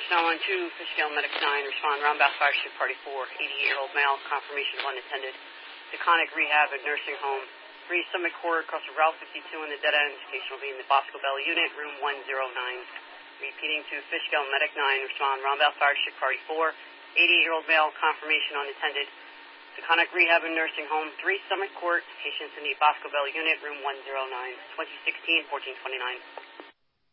912, Fishkill Medic 9, respond Roundabout Fire Ship Party 4, 88-year-old male, confirmation of unattended. Taconic Rehab at Nursing Home, 3 Summit Court, across the Route 52 in the dead end. Patient will be in the Bosco Bell unit, room 109. Repeating to Fishkill Medic 9, respond Roundabout Fire Ship Party 4, 88-year-old male, confirmation unattended. Taconic Rehab and Nursing Home, 3 Summit Court, patients in the Bosco Bell unit, room 109, 2016-1429.